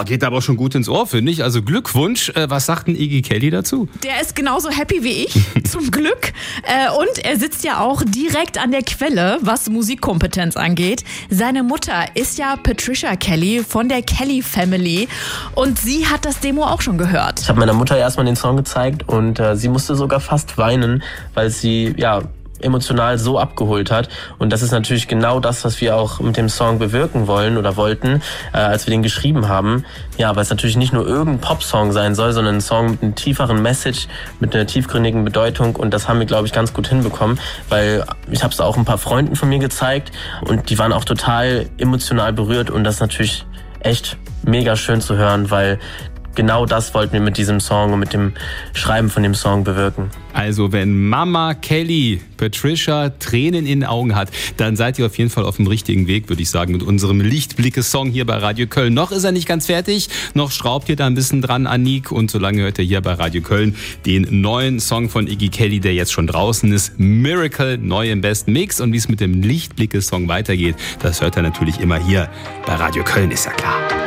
geht aber schon gut ins Ohr, finde ich. Also Glückwunsch. Was sagt denn Iggy Kelly dazu? Der ist genauso happy wie ich, zum Glück. Und er sitzt ja auch direkt an der Quelle, was Musikkompetenz angeht. Seine Mutter ist ja Patricia Kelly von der Kelly Family. Und sie hat das Demo auch schon gehört. Ich habe meiner Mutter erstmal den Song gezeigt und sie musste sogar fast weinen, weil sie emotional so abgeholt hat. Und das ist natürlich genau das, was wir auch mit dem Song bewirken wollen oder wollten, als wir den geschrieben haben. Ja, weil es natürlich nicht nur irgendein Popsong sein soll, sondern ein Song mit einem tieferen Message, mit einer tiefgründigen Bedeutung. Und das haben wir, glaube ich, ganz gut hinbekommen, weil ich habe es auch ein paar Freunden von mir gezeigt und die waren auch total emotional berührt. Und das ist natürlich echt mega schön zu hören, weil genau das wollten wir mit diesem Song und mit dem Schreiben von dem Song bewirken. Also wenn Mama Kelly, Patricia, Tränen in den Augen hat, dann seid ihr auf jeden Fall auf dem richtigen Weg, würde ich sagen, mit unserem Lichtblicke-Song hier bei Radio Köln. Noch ist er nicht ganz fertig, noch schraubt ihr da ein bisschen dran, Anik. Und solange hört ihr hier bei Radio Köln den neuen Song von Iggy Kelly, der jetzt schon draußen ist. Miracle, neu im besten Mix. Und wie es mit dem Lichtblicke-Song weitergeht, das hört ihr natürlich immer hier bei Radio Köln, ist ja klar.